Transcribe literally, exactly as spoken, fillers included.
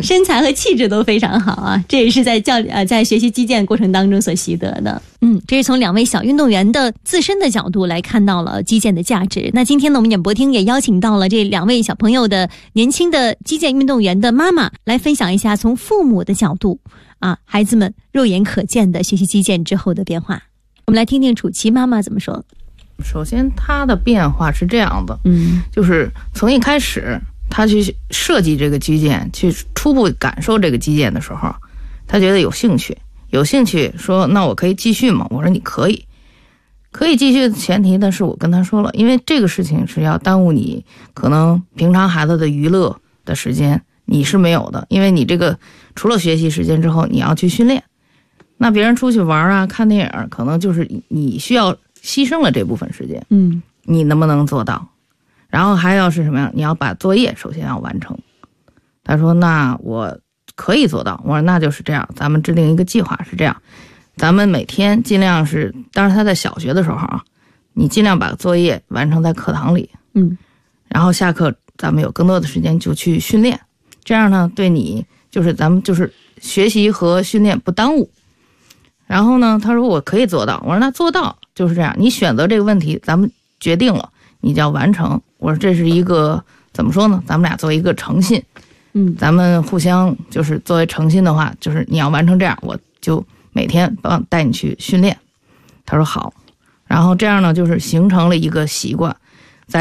身材和气质都非常好啊，这也是在教呃在学习击剑过程当中所习得的。嗯，这是从两位小运动员的自身的角度来看到了击剑的价值。那今天呢，我们演播厅也邀请到了这两位小朋友的年轻的击剑运动员的妈妈，来分享一下从父母的角度啊，孩子们肉眼可见的学习击剑之后的变化。我们来听听楚琪妈妈怎么说。 首先他的变化是这样的，嗯，就是从一开始他去设计这个击剑，去初步感受这个击剑的时候，他觉得有兴趣有兴趣说那我可以继续吗？我说你可以可以继续的前提呢是我跟他说了，因为这个事情是要耽误你可能平常孩子的娱乐的时间你是没有的，因为你这个除了学习时间之后你要去训练，那别人出去玩啊看电影可能就是你需要牺牲了这部分时间，嗯，你能不能做到？然后还要是什么样？你要把作业首先要完成。他说那我可以做到。我说那就是这样，咱们制定一个计划是这样，咱们每天尽量是，当然他在小学的时候啊，你尽量把作业完成在课堂里，嗯，然后下课咱们有更多的时间就去训练，这样呢对你就是咱们就是学习和训练不耽误。然后呢他说我可以做到。我说那做到就是这样，你选择这个问题咱们决定了你就要完成。我说这是一个怎么说呢，咱们俩作为一个诚信，嗯，咱们互相就是作为诚信的话，就是你要完成这样，我就每天帮带你去训练。他说好。然后这样呢就是形成了一个习惯，